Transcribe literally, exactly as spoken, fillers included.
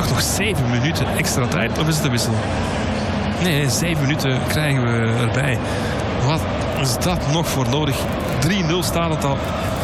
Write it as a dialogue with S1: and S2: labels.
S1: wacht, nog zeven minuten extra tijd of is het een wissel? Nee, zeven minuten krijgen we erbij. Wat is dat nog voor nodig? drie nul staat het al.